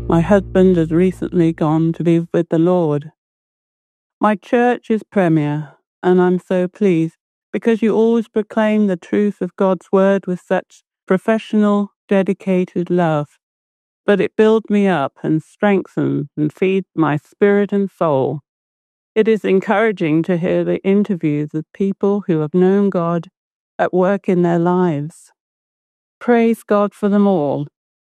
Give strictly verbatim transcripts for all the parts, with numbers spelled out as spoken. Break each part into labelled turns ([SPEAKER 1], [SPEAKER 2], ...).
[SPEAKER 1] My husband has recently gone to be with the Lord. My church is Premier, and I'm so pleased because you always proclaim the truth of God's word with such professional, dedicated love. But it builds me up and strengthens and feeds my spirit and soul. It is encouraging to hear the interviews of people who have known God at work in their lives. Praise God for them all.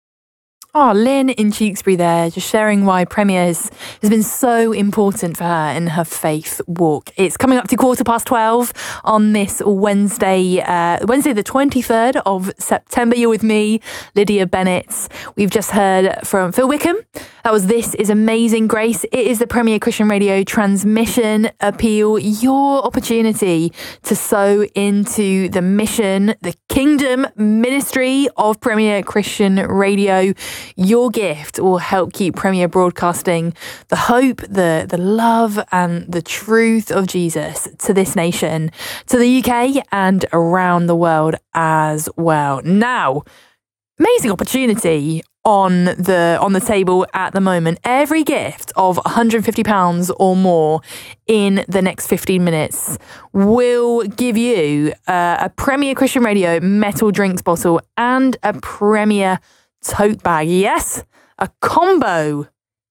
[SPEAKER 2] Oh, Lynn in Tewkesbury there, just sharing why Premier has, has been so important for her in her faith walk. It's coming up to quarter past twelve on this Wednesday, uh, Wednesday the twenty-third of September. You're with me, Lydia Bennett. We've just heard from Phil Wickham. That was This Is Amazing Grace. It is the Premier Christian Radio transmission appeal, your opportunity to sow into the mission, the kingdom ministry of Premier Christian Radio. Your gift will help keep Premier broadcasting the hope, the, the love and the truth of Jesus to this nation, to the U K and around the world as well. Now, amazing opportunity on the on the table at the moment. Every gift of one hundred fifty pounds or more in the next fifteen minutes will give you uh, a Premier Christian Radio metal drinks bottle and a Premier tote bag. Yes, a combo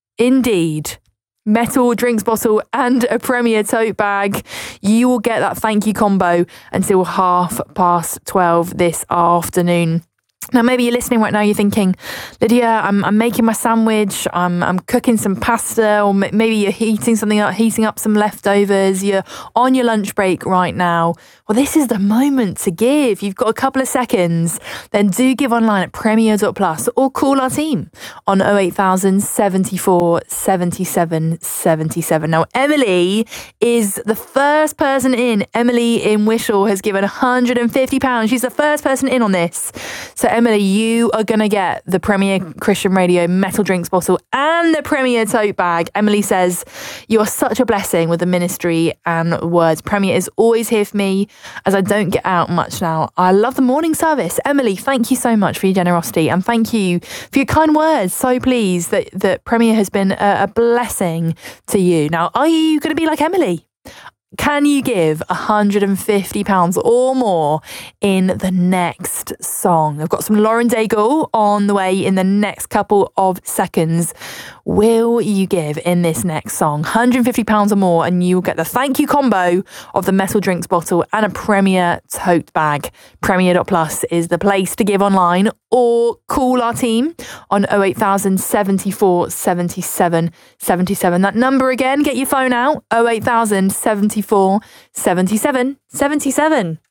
[SPEAKER 2] indeed. Metal drinks bottle and a Premier tote bag. You will get that thank you combo until half past twelve this afternoon. Now, maybe you're listening right now, you're thinking, Lydia, I'm, I'm making my sandwich, I'm, I'm cooking some pasta, or m- maybe you're heating something up, heating up some leftovers, you're on your lunch break right now. Well, this is the moment to give. You've got a couple of seconds. Then do give online at premier dot plus or call our team on oh eight thousand, seventy-four, seventy-seven, seventy-seven. Now, Emily is the first person in. Emily in Wishaw has given one hundred fifty pounds. She's the first person in on this. So, Emily, you are going to get the Premier Christian Radio metal drinks bottle and the Premier tote bag. Emily says, you are such a blessing with the ministry and words. Premier is always here for me as I don't get out much now. I love the morning service. Emily, thank you so much for your generosity and thank you for your kind words. So pleased that, that Premier has been a, a blessing to you. Now, are you going to be like Emily? Can you give one hundred fifty pounds or more in the next song? I've got some Lauren Daigle on the way in the next couple of seconds. Will you give in this next song one hundred fifty pounds or more and you'll get the thank you combo of the metal drinks bottle and a Premier tote bag? premier dot plus is the place to give online or call our team on oh eight thousand, seventy-four, seventy-seven, seventy-seven. That number again, get your phone out, oh eight thousand, seventy-four, seventy-seven, seventy-seven.